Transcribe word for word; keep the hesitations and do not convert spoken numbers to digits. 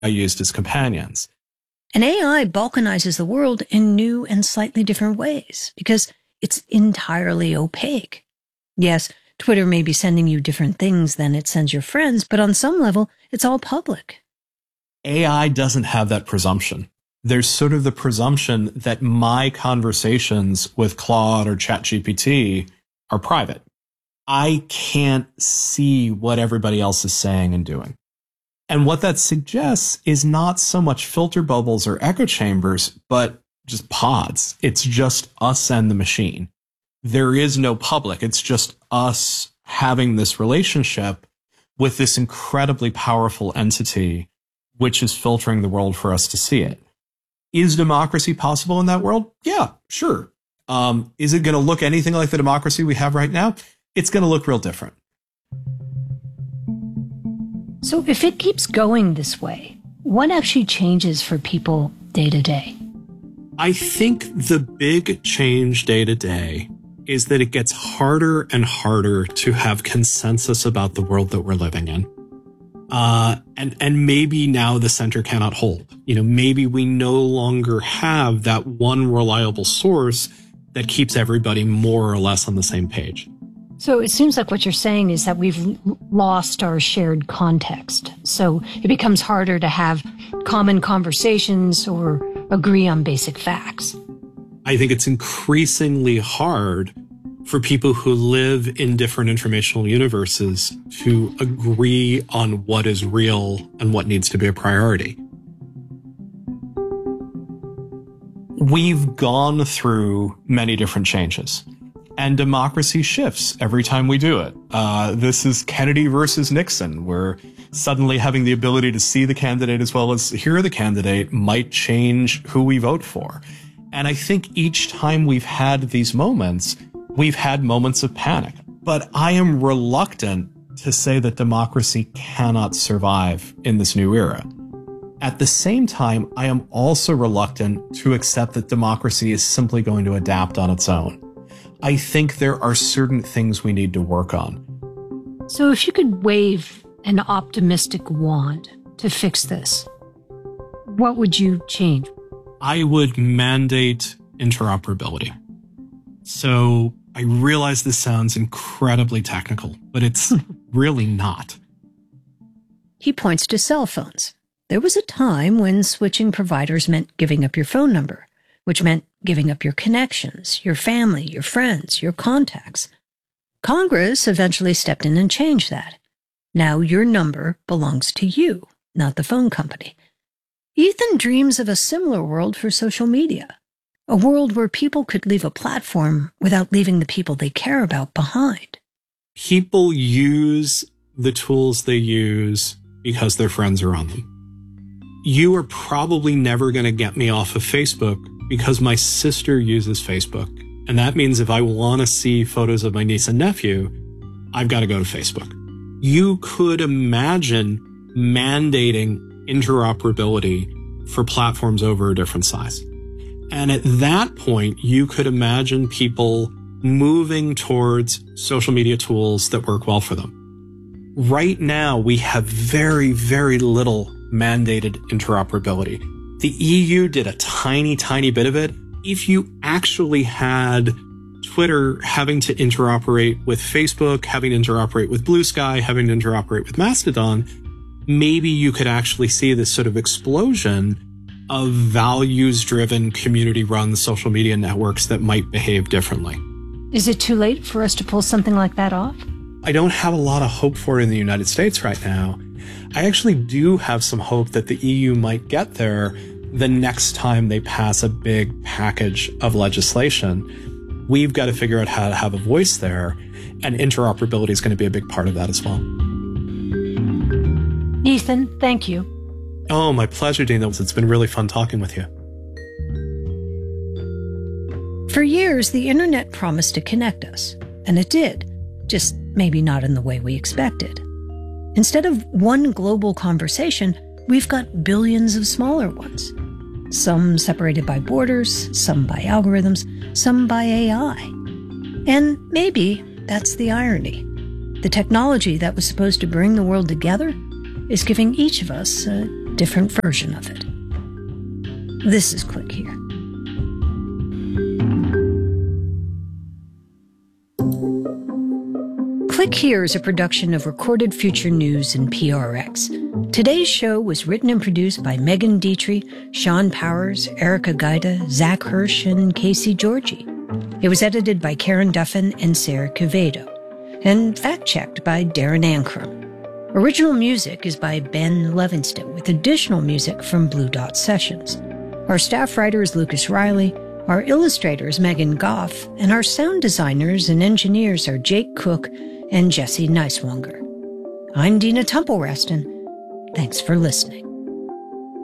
I used as companions. And A I balkanizes the world in new and slightly different ways because it's entirely opaque. Yes, Twitter may be sending you different things than it sends your friends, but on some level, it's all public. A I doesn't have that presumption. There's sort of the presumption that my conversations with Claude or ChatGPT are private. I can't see what everybody else is saying and doing. And what that suggests is not so much filter bubbles or echo chambers, but just pods. It's just us and the machine. There is no public. It's just us having this relationship with this incredibly powerful entity, which is filtering the world for us to see it. Is democracy possible in that world? Yeah, sure. Um, is it going to look anything like the democracy we have right now? It's going to look real different. So if it keeps going this way, what actually changes for people day to day? I think the big change day to day is that it gets harder and harder to have consensus about the world that we're living in. Uh, and, and maybe now the center cannot hold. You know, maybe we no longer have that one reliable source that keeps everybody more or less on the same page. So it seems like what you're saying is that we've lost our shared context. So it becomes harder to have common conversations or agree on basic facts. I think it's increasingly hard for people who live in different informational universes to agree on what is real and what needs to be a priority. We've gone through many different changes. And democracy shifts every time we do it. Uh, this is Kennedy versus Nixon, where suddenly having the ability to see the candidate as well as hear the candidate might change who we vote for. And I think each time we've had these moments, we've had moments of panic. But I am reluctant to say that democracy cannot survive in this new era. At the same time, I am also reluctant to accept that democracy is simply going to adapt on its own. I think there are certain things we need to work on. So if you could wave an optimistic wand to fix this, what would you change? I would mandate interoperability. So I realize this sounds incredibly technical, but it's really not. He points to cell phones. There was a time when switching providers meant giving up your phone number, which meant giving up your connections, your family, your friends, your contacts. Congress eventually stepped in and changed that. Now your number belongs to you, not the phone company. Ethan dreams of a similar world for social media, a world where people could leave a platform without leaving the people they care about behind. People use the tools they use because their friends are on them. You are probably never going to get me off of Facebook because my sister uses Facebook. And that means if I want to see photos of my niece and nephew, I've got to go to Facebook. You could imagine mandating interoperability for platforms over a different size. And at that point, you could imagine people moving towards social media tools that work well for them. Right now, we have very, very little mandated interoperability. The E U did a tiny, tiny bit of it. If you actually had Twitter having to interoperate with Facebook, having to interoperate with Blue Sky, having to interoperate with Mastodon, maybe you could actually see this sort of explosion of values-driven, community-run social media networks that might behave differently. Is it too late for us to pull something like that off? I don't have a lot of hope for it in the United States right now. I actually do have some hope that the E U might get there the next time they pass a big package of legislation. We've got to figure out how to have a voice there, and interoperability is going to be a big part of that as well. Ethan, thank you. Oh, my pleasure, Dina. It's been really fun talking with you. For years, the internet promised to connect us, and it did, just maybe not in the way we expected. Instead of one global conversation, we've got billions of smaller ones. Some separated by borders, some by algorithms, some by A I. And maybe that's the irony. The technology that was supposed to bring the world together is giving each of us a different version of it. This is Click Here. Click Here is a production of Recorded Future News and P R X. Today's show was written and produced by Megan Dietrich, Sean Powers, Erica Gaida, Zach Hirsch, and Casey Georgie. It was edited by Karen Duffin and Sarah Quevedo, and fact-checked by Darren Ankrum. Original music is by Ben Levingston, with additional music from Blue Dot Sessions. Our staff writer is Lucas Riley, our illustrator is Megan Goff, and our sound designers and engineers are Jake Cook and Jesse Neiswanger. I'm Dina Temple-Reston. Thanks for listening.